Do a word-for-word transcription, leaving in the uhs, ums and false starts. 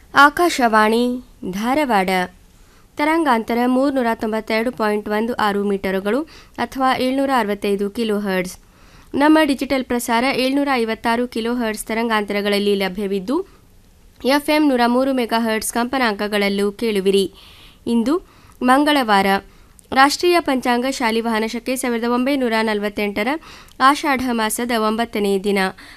ಆಕಾಶವಾಣಿ ಧಾರವಾಡ ತರಂಗಾಂತರ ಮೂರುನೂರ ತೊಂಬತ್ತೆರಡು ಪಾಯಿಂಟ್ ಒಂದು ಆರು ಮೀಟರುಗಳು ಅಥವಾ ಏಳ್ನೂರ ಅರವತ್ತೈದು ಕಿಲೋ ಹರ್ಟ್ಸ್. ನಮ್ಮ ಡಿಜಿಟಲ್ ಪ್ರಸಾರ ಏಳ್ನೂರ ಐವತ್ತಾರು ಕಿಲೋ ಹರ್ಟ್ಸ್ ತರಂಗಾಂತರಗಳಲ್ಲಿ ಲಭ್ಯವಿದ್ದು ಎಫ್ಎಂ ನೂರ ಮೂರು ಮೆಗಾ ಹರ್ಟ್ಸ್ ಕಂಪನಾಂಕಗಳಲ್ಲೂ ಕೇಳುವಿರಿ. ಇಂದು ಮಂಗಳವಾರ. ರಾಷ್ಟ್ರೀಯ ಪಂಚಾಂಗ ಶಾಲಿವಾಹನ ಶಕೆ ಸಾವಿರದ ಒಂಬೈನೂರ ನಲವತ್ತೆಂಟರ ಆಷಾಢ ಮಾಸದ ಒಂಬತ್ತನೇ ದಿನ.